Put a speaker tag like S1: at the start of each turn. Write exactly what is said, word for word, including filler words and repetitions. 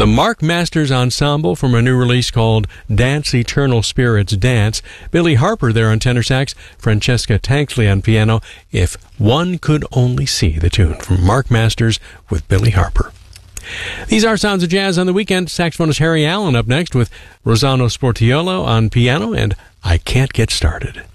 S1: The Mark Masters Ensemble from a new release called Dance Eternal Spirits Dance. Billy Harper there on tenor sax, Francesca Tanksley on piano. If One Could Only See, the tune from Mark Masters with Billy Harper. These are Sounds of Jazz on the Weekend. Saxophonist Harry Allen up next with Rossano Sportiolo on piano and I Can't Get Started.